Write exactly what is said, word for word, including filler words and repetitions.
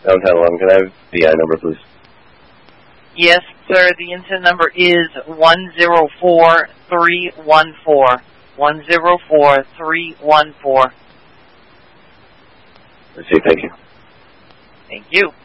Downtown eleven. Can I have the uh, number, please? Yes, sir. The incident number is one zero four three one four. one zero four three one four. Let's see. Thank you. Thank you.